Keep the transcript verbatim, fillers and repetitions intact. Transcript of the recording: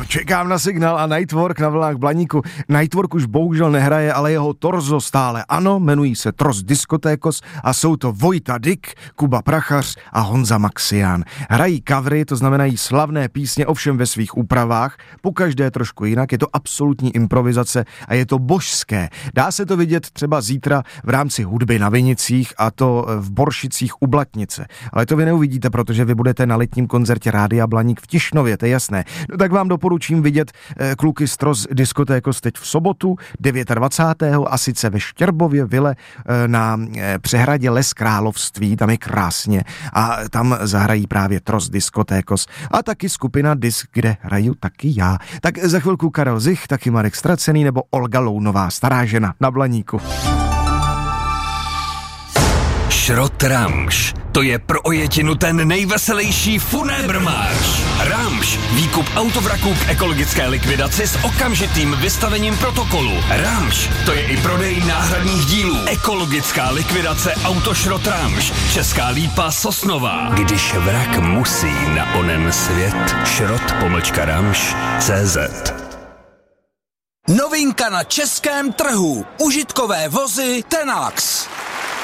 Čekám na signál a Nightwork na vlnách Blaníku. Nightwork už bohužel nehraje, ale jeho torzo stále ano, jmenují se Trost Diskotékos a jsou to Vojta Dyk, Kuba Prachař a Honza Maxián. Hrají covery, to znamenají slavné písně, ovšem ve svých úpravách, pokaždé trošku jinak, je to absolutní improvizace a je to božské. Dá se to vidět třeba zítra v rámci hudby na Vinicích, a to v Boršicích u Blatnice. Ale to vy neuvidíte, protože vy budete na letním koncertě Rádia Blaník v Tišnově, to je jasné. No tak vám doporučím vidět eh, kluky z Trost Diskotékos teď v sobotu dvacátého devátého a sice ve Štěrbově vile eh, na eh, přehradě Les Království, tam je krásně a tam zahrají právě Trost Diskotékos a taky skupina Disk, kde hraju taky já. Tak za chvilku Karel Zich, taky Marek Stracený nebo Olga Lounová, stará žena na Blaníku. Šrot Ramš. To je pro ojetinu ten nejveselější funébrmarš. Ramš. Výkup autovraků k ekologické likvidaci s okamžitým vystavením protokolu. Ramš. To je i prodej náhradních dílů. Ekologická likvidace Autošrot Ramš. Česká Lípa Sosnová. Když vrak musí na onen svět. Šrot pomlčka Ramš C Z. Novinka na českém trhu. Užitkové vozy Tenax.